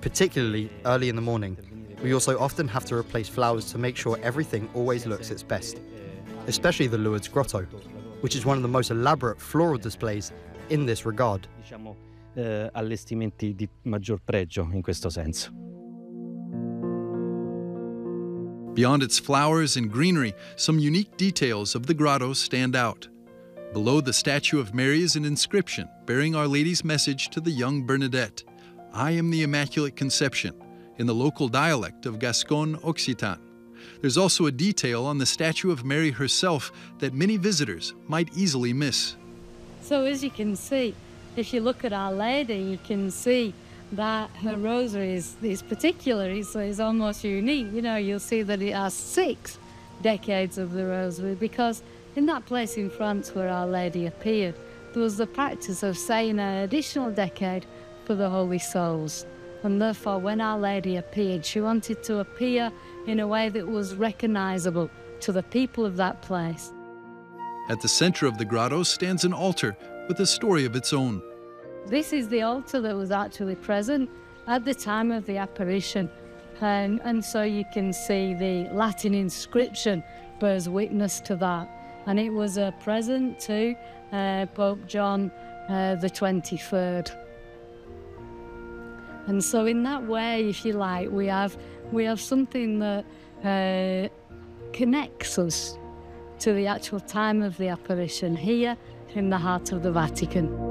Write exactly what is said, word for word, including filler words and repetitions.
particularly early in the morning. We also often have to replace flowers to make sure everything always looks its best, especially the Lourdes Grotto, which is one of the most elaborate floral displays in this regard. Diciamo, eh, allestimenti di maggior pregio in questo senso. Beyond its flowers and greenery, some unique details of the grotto stand out. Below the statue of Mary is an inscription bearing Our Lady's message to the young Bernadette, "I am the Immaculate Conception," in the local dialect of Gascon Occitan. There's also a detail on the statue of Mary herself that many visitors might easily miss. So as you can see, if you look at Our Lady, you can see that her rosary is, is particular, is, is almost unique. You know, you'll see that it has six decades of the rosary, because in that place in France where Our Lady appeared, there was the practice of saying an additional decade for the Holy Souls. And therefore, when Our Lady appeared, she wanted to appear in a way that was recognisable to the people of that place. At the center of the grotto stands an altar with a story of its own. This is the altar that was actually present at the time of the apparition. And, and so you can see the Latin inscription bears witness to that. And it was a present to uh, Pope John uh, the twenty-third. And so in that way, if you like, we have, we have something that uh, connects us to the actual time of the apparition here in the heart of the Vatican.